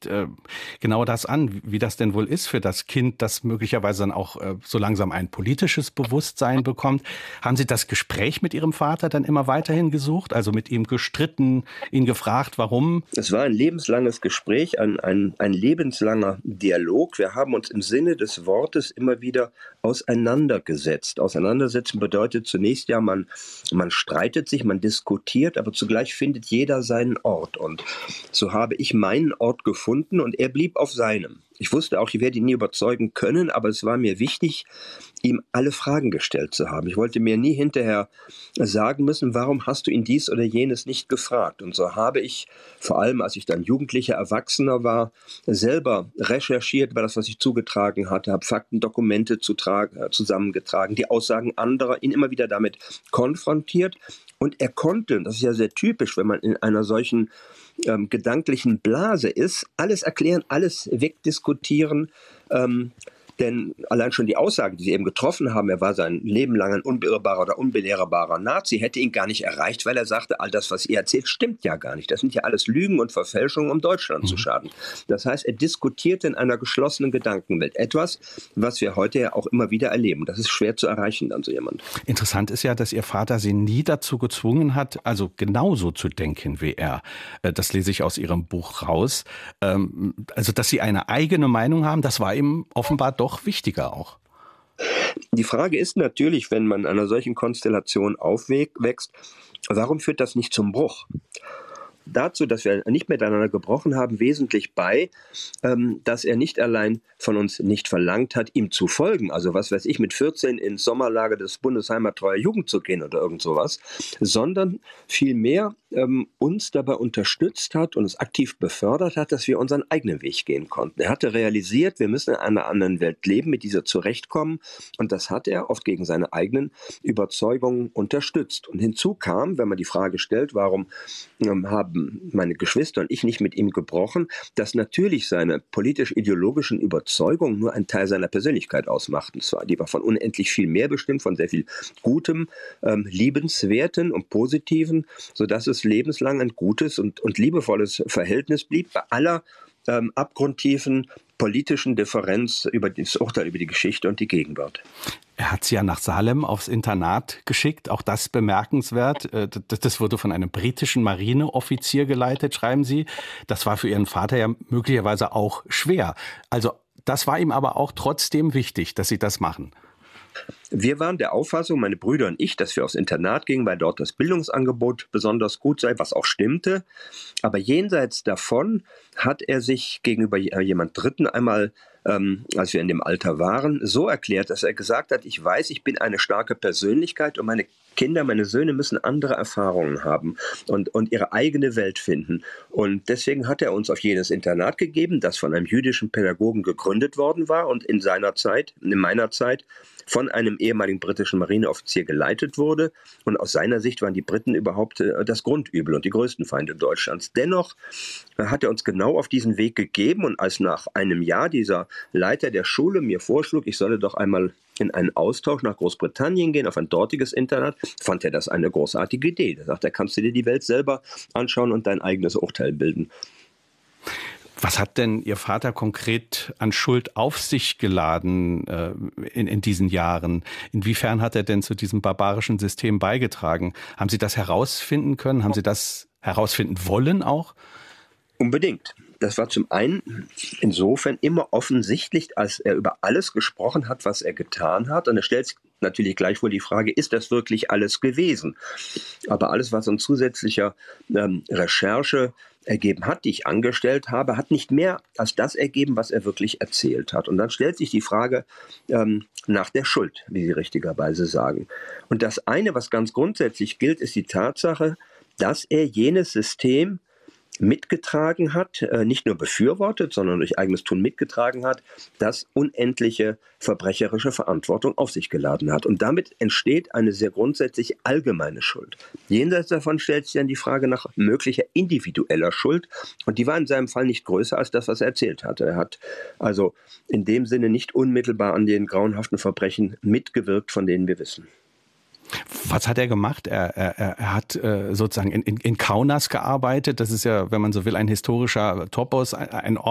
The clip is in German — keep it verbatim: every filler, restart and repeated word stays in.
spricht äh, genau das an, wie das denn wohl ist für das Kind, das möglicherweise dann auch äh, so langsam ein politisches Bewusstsein bekommt. Haben Sie das Gespräch mit Ihrem Vater dann immer weiterhin gesucht, also mit ihm gestritten, ihn gefragt, warum? Es war ein lebenslanges Gespräch, ein, ein, ein lebenslanger Dialog. Wir haben uns im Sinne des Wortes immer wieder auseinandergesetzt. Auseinandersetzen bedeutet zunächst ja, man, man streitet sich, man diskutiert, aber zugleich findet jeder seinen Ort. Und so habe ich meinen Ort gefunden und er blieb auf seinem. Ich wusste auch, ich werde ihn nie überzeugen können, aber es war mir wichtig, ihm alle Fragen gestellt zu haben. Ich wollte mir nie hinterher sagen müssen, warum hast du ihn dies oder jenes nicht gefragt? Und so habe ich, vor allem als ich dann Jugendlicher, Erwachsener war, selber recherchiert über das, was ich zugetragen hatte, habe Fakten, Dokumente zusammengetragen, die Aussagen anderer, ihn immer wieder damit konfrontiert. Und er konnte, das ist ja sehr typisch, wenn man in einer solchen ähm, gedanklichen Blase ist, alles erklären, alles wegdiskutieren, ähm, denn allein schon die Aussage, die Sie eben getroffen haben, er war sein Leben lang ein unbeirrbarer oder unbelehrbarer Nazi, hätte ihn gar nicht erreicht, weil er sagte, all das, was ihr erzählt, stimmt ja gar nicht. Das sind ja alles Lügen und Verfälschungen, um Deutschland mhm. zu schaden. Das heißt, er diskutiert in einer geschlossenen Gedankenwelt. Etwas, was wir heute ja auch immer wieder erleben. Das ist schwer zu erreichen, dann so jemand. Interessant ist ja, dass Ihr Vater Sie nie dazu gezwungen hat, also genauso zu denken wie er. Das lese ich aus Ihrem Buch raus. Also, dass Sie eine eigene Meinung haben, das war ihm offenbar doch wichtiger auch. Die Frage ist natürlich, wenn man in einer solchen Konstellation aufwächst, warum führt das nicht zum Bruch? Dazu, dass wir nicht miteinander gebrochen haben, wesentlich bei, ähm, dass er nicht allein von uns nicht verlangt hat, ihm zu folgen. Also was weiß ich, mit vierzehn ins Sommerlager des Bundesheimattreuer Jugend zu gehen oder irgend sowas, sondern vielmehr ähm, uns dabei unterstützt hat und uns aktiv befördert hat, dass wir unseren eigenen Weg gehen konnten. Er hatte realisiert, wir müssen in einer anderen Welt leben, mit dieser zurechtkommen, und das hat er oft gegen seine eigenen Überzeugungen unterstützt. Und hinzu kam, wenn man die Frage stellt, warum ähm, haben meine Geschwister und ich nicht mit ihm gebrochen, dass natürlich seine politisch-ideologischen Überzeugungen nur ein Teil seiner Persönlichkeit ausmachten. Zwar, die war von unendlich viel mehr bestimmt, von sehr viel Gutem, ähm, Liebenswerten und Positiven, sodass es lebenslang ein gutes und, und liebevolles Verhältnis blieb, bei aller ähm, abgrundtiefen politischen Differenz über das Urteil über die Geschichte und die Gegenwart. Er hat Sie ja nach Salem aufs Internat geschickt, auch das bemerkenswert. Das wurde von einem britischen Marineoffizier geleitet, schreiben Sie. Das war für Ihren Vater ja möglicherweise auch schwer. Also das war ihm aber auch trotzdem wichtig, dass Sie das machen. Wir waren der Auffassung, meine Brüder und ich, dass wir aufs Internat gingen, weil dort das Bildungsangebot besonders gut sei, was auch stimmte. Aber jenseits davon hat er sich gegenüber jemand Dritten einmal, ähm, als wir in dem Alter waren, so erklärt, dass er gesagt hat, ich weiß, ich bin eine starke Persönlichkeit und meine Kinder, meine Söhne müssen andere Erfahrungen haben und, und ihre eigene Welt finden. Und deswegen hat er uns auf jenes Internat gegeben, das von einem jüdischen Pädagogen gegründet worden war und in seiner Zeit, in meiner Zeit, von einem ehemaligen britischen Marineoffizier geleitet wurde. Und aus seiner Sicht waren die Briten überhaupt äh, das Grundübel und die größten Feinde Deutschlands. Dennoch äh, hat er uns genau auf diesen Weg gegeben. Und als nach einem Jahr dieser Leiter der Schule mir vorschlug, ich solle doch einmal in einen Austausch nach Großbritannien gehen, auf ein dortiges Internat, fand er das eine großartige Idee. Er sagt, da kannst du dir die Welt selber anschauen und dein eigenes Urteil bilden. Was hat denn Ihr Vater konkret an Schuld auf sich geladen äh, in, in diesen Jahren? Inwiefern hat er denn zu diesem barbarischen System beigetragen? Haben Sie das herausfinden können? Haben Sie das herausfinden wollen auch? Unbedingt. Das war zum einen insofern immer offensichtlich, als er über alles gesprochen hat, was er getan hat. Und er stellt sich natürlich gleichwohl die Frage, ist das wirklich alles gewesen? Aber alles, was an zusätzlicher ähm, Recherche ergeben hat, die ich angestellt habe, hat nicht mehr als das ergeben, was er wirklich erzählt hat. Und dann stellt sich die Frage ähm, nach der Schuld, wie Sie richtigerweise sagen. Und das eine, was ganz grundsätzlich gilt, ist die Tatsache, dass er jenes System mitgetragen hat, nicht nur befürwortet, sondern durch eigenes Tun mitgetragen hat, das unendliche verbrecherische Verantwortung auf sich geladen hat. Und damit entsteht eine sehr grundsätzlich allgemeine Schuld. Jenseits davon stellt sich dann die Frage nach möglicher individueller Schuld. Und die war in seinem Fall nicht größer als das, was er erzählt hatte. Er hat also in dem Sinne nicht unmittelbar an den grauenhaften Verbrechen mitgewirkt, von denen wir wissen. Was hat er gemacht? Er, er, er hat äh, sozusagen in, in, in Kaunas gearbeitet. Das ist ja, wenn man so will, ein historischer Topos, ein Ort,